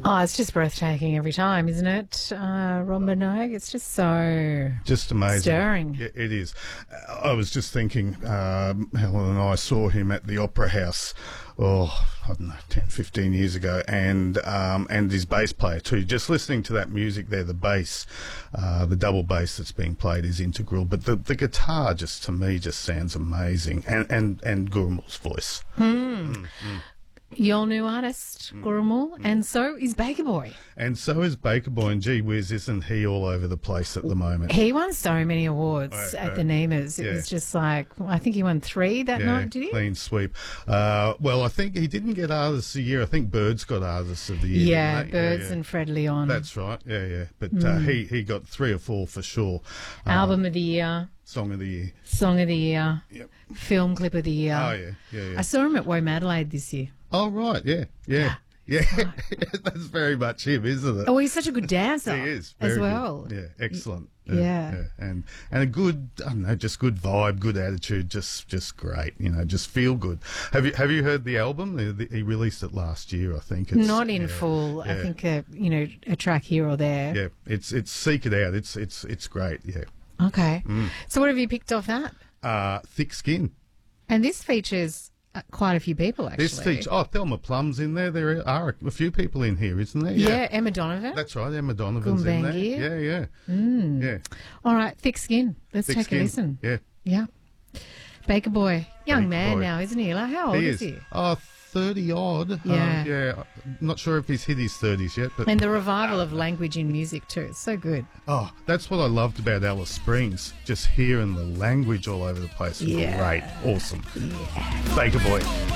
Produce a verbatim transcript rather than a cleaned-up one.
Oh, it's just breathtaking every time, isn't it? Uh, Ron Benoit, it's just so Just amazing. stirring. Yeah, it is. I was just thinking, um, Helen and I saw him at the Opera House, oh, I don't know, ten, fifteen years ago, and um, and his bass player too. Just listening to that music there, the bass, uh, the double bass that's being played is integral, but the, the guitar just, to me, just sounds amazing, and, and, and Gurumul's voice. Mm. Mm, mm. Your new artist, Gurumul, mm. and so is Baker Boy. And so is Baker Boy, and gee whiz, isn't he all over the place at the moment? He won so many awards uh, at uh, the Nemas. It yeah. was just like, I think he won three that yeah, night, did he? Clean sweep. Uh, well, I think he didn't get Artist of the Year. I think Birds got Artist of the Year. Yeah, didn't they? Birds yeah, yeah. and Fred Leon. That's right, yeah, yeah. But mm. uh, he, he got three or four for sure. Album uh, of the Year. Song of the Year. Song of the Year. Yep. Film Clip of the Year. Oh, yeah, yeah, yeah. I saw him at Womadelaide Adelaide this year. Oh, right, yeah, yeah. Yeah, that's very much him, isn't it? Oh, he's such a good dancer. He is very as well. Good. Yeah, excellent. Yeah. Yeah, yeah, and and a good, I don't know, just good vibe, good attitude, just just great. You know, just feel good. Have you have you heard the album? The, the, he released it last year, I think. It's, Not in yeah, full. yeah. I think uh, you know, a track here or there. Yeah, it's it's seek it out. It's it's it's great. Yeah. Okay. Mm. So what have you picked off that? Uh, Thick Skin. And this features uh, quite a few people, actually. This feature, oh, Thelma Plum's in there. There are a few people in here, isn't there? Yeah, Yeah, Emma Donovan. that's right. Emma Donovan's in there. Gumbangi. Yeah, yeah, Mm. yeah. All right, Thick Skin. Let's Thick take Skin. a listen. Yeah, Yeah. Baker Boy. Young Baker man Boy. now, isn't he? Like, how old he is is. he? Oh, thirty odd. Yeah. Um, yeah. Not sure if he's hit his thirties yet, but And the revival of language in music, too. It's so good. oh, that's what I loved about Alice Springs. Just hearing the language all over the place was Yeah. great. Awesome. Yeah. Baker Boy.